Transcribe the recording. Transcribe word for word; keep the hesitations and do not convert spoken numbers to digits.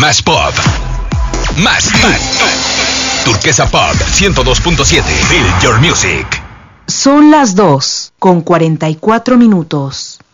Más pop. Más tú. Turquesa Pop ciento dos punto siete. Feel your music. Son las dos con cuarenta y cuatro minutos.